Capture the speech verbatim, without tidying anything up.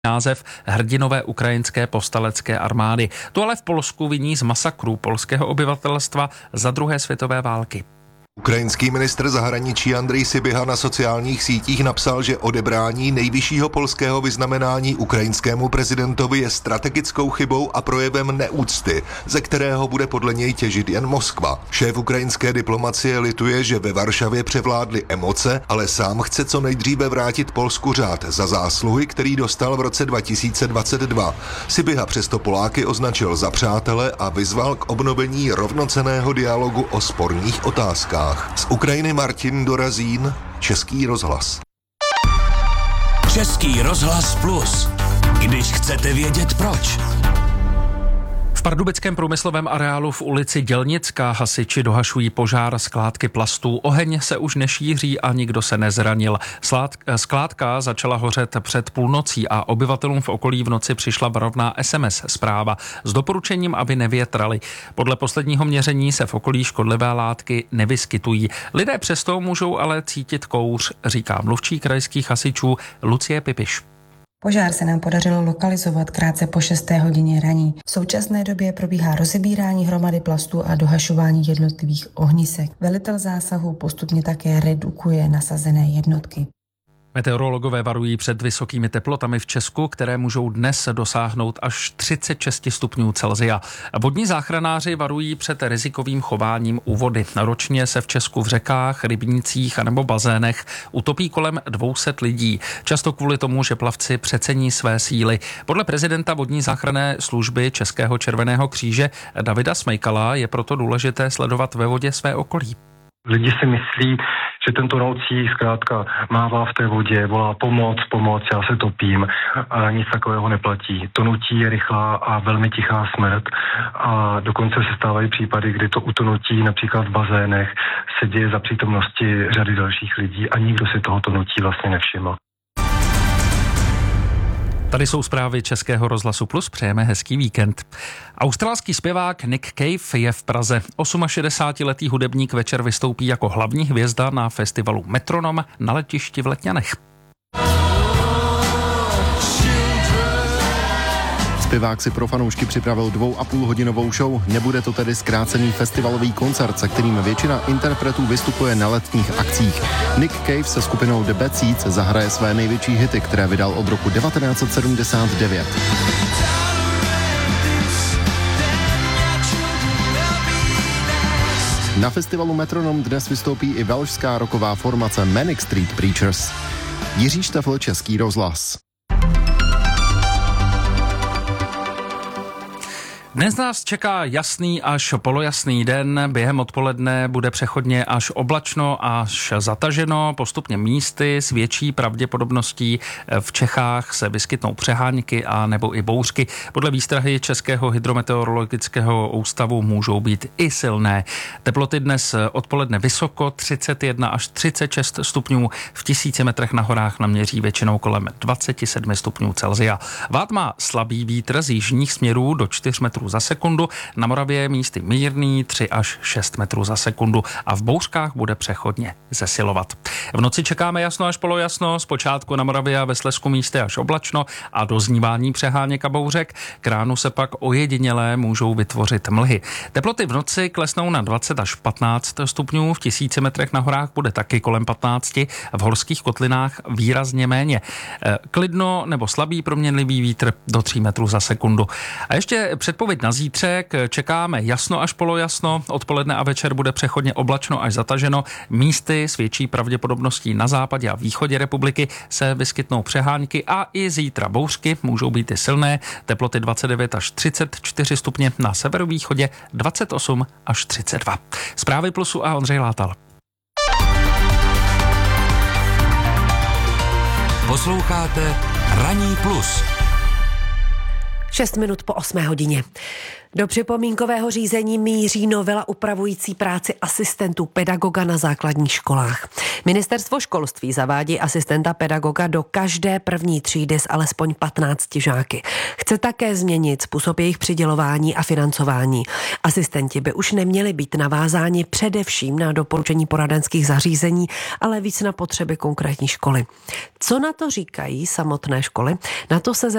název Hrdinové ukrajinské povstalecké armády. To ale v Polsku viní z masakrů polského obyvatelstva za druhé světové války. Ukrajinský ministr zahraničí Andrej Sybiha na sociálních sítích napsal, že odebrání nejvyššího polského vyznamenání ukrajinskému prezidentovi je strategickou chybou a projevem neúcty, ze kterého bude podle něj těžit jen Moskva. Šéf ukrajinské diplomacie lituje, že ve Varšavě převládly emoce, ale sám chce co nejdříve vrátit Polsku řád za zásluhy, který dostal v roce dva tisíce dvacet dva. Sybiha přesto Poláky označil za přátele a vyzval k obnovení rovnocenného dialogu o sporných otázkách. Z Ukrajiny Martin Dorazín, Český rozhlas. Český rozhlas Plus. Když chcete vědět proč. V pardubickém průmyslovém areálu v ulici Dělnická hasiči dohašují požár skládky plastů. Oheň se už nešíří a nikdo se nezranil. Skládka začala hořet před půlnocí a obyvatelům v okolí v noci přišla varovná es em es zpráva s doporučením, aby nevětrali. Podle posledního měření se v okolí škodlivé látky nevyskytují. Lidé přesto můžou ale cítit kouř, říká mluvčí krajských hasičů Lucie Pipiš. Požár se nám podařilo lokalizovat krátce po šesté hodině raní. V současné době probíhá rozebírání hromady plastů a dohašování jednotlivých ohnisek. Velitel zásahu postupně také redukuje nasazené jednotky. Meteorologové varují před vysokými teplotami v Česku, které můžou dnes dosáhnout až třicet šest stupňů Celsia. Vodní záchranáři varují před rizikovým chováním u vody. Ročně se v Česku v řekách, rybnících anebo bazénech utopí kolem dvě stě lidí. Často kvůli tomu, že plavci přecení své síly. Podle prezidenta vodní záchranné služby Českého červeného kříže Davida Smejkala je proto důležité sledovat ve vodě své okolí. Lidi si myslí, že ten tonoucí zkrátka mává v té vodě, volá pomoc, pomoc, já se topím a nic takového neplatí. Tonutí je rychlá a velmi tichá smrt a dokonce se stávají případy, kdy to utonutí například v bazénech se děje za přítomnosti řady dalších lidí a nikdo si toho tonutí vlastně nevšiml. Tady jsou zprávy Českého rozhlasu Plus, přejeme hezký víkend. Australský zpěvák Nick Cave je v Praze. osmašedesátiletý hudebník večer vystoupí jako hlavní hvězda na festivalu Metronom na letišti v Letňanech. Zpěvák si pro fanoušky připravil dvou a půl hodinovou show. Nebude to tedy zkrácený festivalový koncert, se kterým většina interpretů vystupuje na letních akcích. Nick Cave se skupinou The Bad Seeds zahraje své největší hity, které vydal od roku devatenáct set sedmdesát devět. Na festivalu Metronom dnes vystoupí i velšská rocková formace Manic Street Preachers. Jiří Štefl, Český rozhlas. Dnes nás čeká jasný až polojasný den, během odpoledne bude přechodně až oblačno až zataženo, postupně místy s větší pravděpodobností v Čechách se vyskytnou přehánky a nebo i bouřky. Podle výstrahy Českého hydrometeorologického ústavu můžou být i silné. Teploty dnes odpoledne vysoko, třicet jedna až třicet šest stupňů, v tisíci metrech na horách naměří většinou kolem dvacet sedm stupňů Celsia. Vát má slabý vítr z jižních směrů do čtyř metrů za sekundu, na Moravě místy mírný tři až šest metrů za sekundu a v bouřkách bude přechodně zesilovat. V noci čekáme jasno až polojasno, zpočátku na Moravě a ve Slezsku místy až oblačno a doznívání přeháněk a bouřek. K ránu se pak ojedinělé můžou vytvořit mlhy. Teploty v noci klesnou na dvacet až patnáct stupňů, v tisíci metrech na horách bude taky kolem patnácti, v horských kotlinách výrazně méně. Klidno nebo slabý proměnlivý vítr do tří metrů za sekundu. A ještě předpověď na zítřek, čekáme jasno až polojasno, odpoledne a večer bude přechodně oblačno až zataženo, místy s větší pravděpodobností na západě a východě republiky se vyskytnou přehánky a i zítra bouřky můžou být i silné, teploty dvacet devět až třicet čtyři stupně, na severovýchodě dvacet osm až třicet dva. Zprávy Plusu a Ondřej Látal. Posloucháte Ranní plus. Šest minut po osmé hodině. Do připomínkového řízení míří novela upravující práci asistentů pedagoga na základních školách. Ministerstvo školství zavádí asistenta pedagoga do každé první třídy s alespoň patnácti žáky. Chce také změnit způsob jejich přidělování a financování. Asistenti by už neměli být navázáni především na doporučení poradenských zařízení, ale víc na potřeby konkrétní školy. Co na to říkají samotné školy? Na to se